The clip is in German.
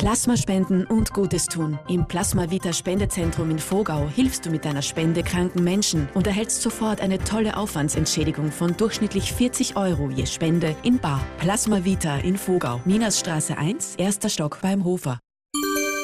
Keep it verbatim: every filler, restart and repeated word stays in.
Plasma spenden und Gutes tun. Im Plasma Vita Spendezentrum in Vogau hilfst du mit deiner Spende kranken Menschen und erhältst sofort eine tolle Aufwandsentschädigung von durchschnittlich vierzig Euro je Spende in bar. Plasma Vita in Vogau, Minersstraße eins, erster Stock beim Hofer.